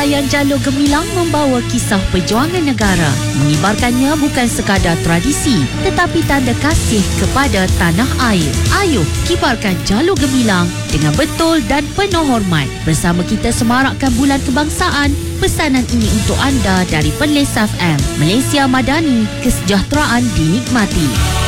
Tarian Jalur Gemilang membawa kisah perjuangan negara. Mengibarkannya bukan sekadar tradisi, tetapi tanda kasih kepada tanah air. Ayuh, kibarkan Jalur Gemilang dengan betul dan penuh hormat. Bersama kita semarakkan Bulan Kebangsaan. Pesanan ini untuk anda dari Perlis FM. Malaysia Madani, kesejahteraan dinikmati.